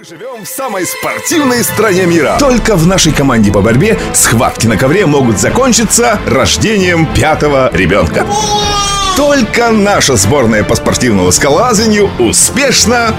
Мы живем в самой спортивной стране мира. Только в нашей команде по борьбе схватки на ковре могут закончиться рождением 5-го ребенка. Только наша сборная по спортивному скалолазанию успешно